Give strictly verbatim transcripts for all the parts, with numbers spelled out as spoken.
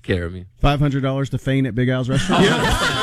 care of me. five hundred dollars to feign at Big Al's restaurant? Yeah.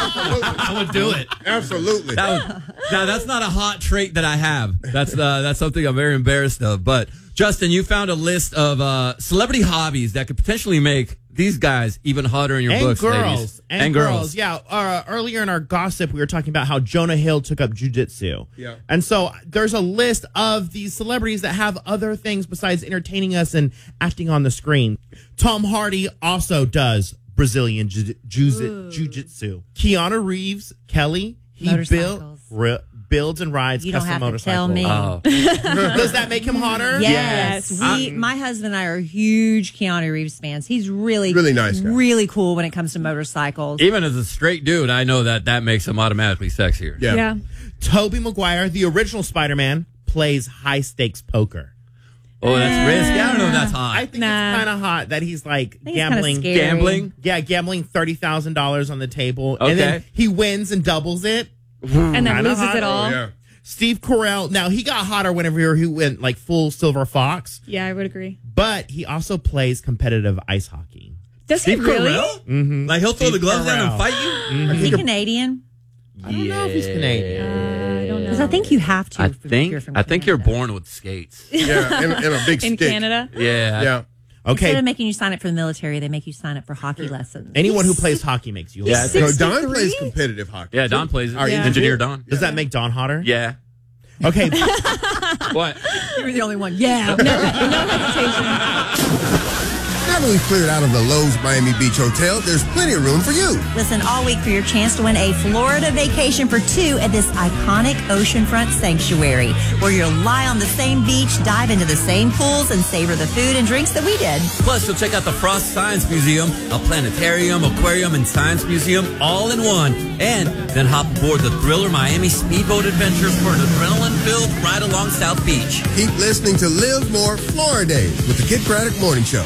I would do it. Absolutely. That would, now, that's not a hot trait that I have. That's uh, that's something I'm very embarrassed of. But, Justin, you found a list of uh, celebrity hobbies that could potentially make these guys even hotter in your and books, girls. ladies. And, and girls. girls. Yeah. Uh, earlier in our gossip, we were talking about how Jonah Hill took up jujitsu. Yeah. And so there's a list of these celebrities that have other things besides entertaining us and acting on the screen. Tom Hardy also does Brazilian ju- ju- jiu-jitsu. Keanu Reeves, Kelly, he build, Motorcycles. re- builds and rides You don't custom have to motorcycles. tell me. Oh. Does that make him hotter? Yes, Yes. we. my husband and I are huge Keanu Reeves fans. He's really, Really nice guy. really cool when it comes to motorcycles. Even as a straight dude, I know that that makes him automatically sexier. Yeah. Yeah. Tobey Maguire, the original Spider-Man, plays high-stakes poker. Oh, that's risky. I don't know if that's hot. I think Nah. it's kind of hot that he's like I think it's kinda gambling. scary. Gambling? Yeah, gambling thirty thousand dollars on the table. Okay. And then he wins and doubles it. And then Kinda loses hot. it all. Oh, yeah. Steve Carell, now he got hotter whenever he went like full Silver Fox, Yeah, I would agree. but he also plays competitive ice hockey. Does Steve he really? Carell? Mm-hmm. Like, he'll throw Steve the gloves down Carell. and fight you? Is he Canadian? I don't know if he's Canadian. Uh, I don't know. Because I think you have to. I if think you're from I think you're Canada. born with skates. Yeah, and, and a big in stick. Canada. Yeah. Yeah. Instead Okay, of making you sign up for the military, they make you sign up for hockey lessons. anyone who plays hockey makes you. Yeah, hotter. No, sixty-three? Don plays competitive hockey. Yeah, Don plays it. Our Yeah. Engineer Don. Does that make Don hotter? Yeah. Okay. What? You were the only one. Yeah. No, no hesitation. Now that we've cleared out of the Lowe's Miami Beach Hotel, there's plenty of room for you. Listen all week for your chance to win a Florida vacation for two at this iconic oceanfront sanctuary, where you'll lie on the same beach, dive into the same pools, and savor the food and drinks that we did. Plus, you'll check out the Frost Science Museum, a planetarium, aquarium, and science museum all in one. And then hop aboard the Thriller Miami Speedboat Adventures for an adrenaline-filled ride along South Beach. Keep listening to Live More Florida Days with the Kid Craddock Morning Show.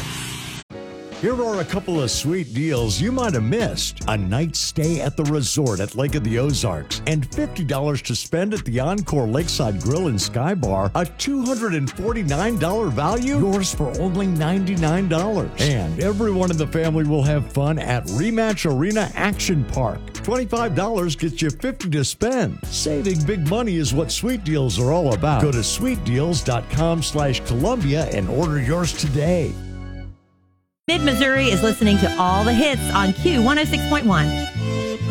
Here are a couple of sweet deals you might have missed. A night stay at the resort at Lake of the Ozarks and fifty dollars to spend at the Encore Lakeside Grill and Sky Bar. A two hundred forty-nine dollars value, yours for only ninety-nine dollars. And everyone in the family will have fun at Rematch Arena Action Park. twenty-five dollars gets you fifty dollars to spend. Saving big money is what Sweet Deals are all about. Go to sweetdeals.com slash Columbia and order yours today. Mid-Missouri is listening to all the hits on Q one oh six point one.